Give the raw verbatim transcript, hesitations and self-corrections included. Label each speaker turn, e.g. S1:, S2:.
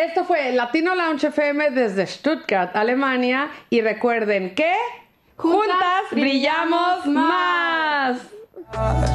S1: Esto fue Latino Lounge F M desde Stuttgart, Alemania. Y recuerden que juntas brillamos más.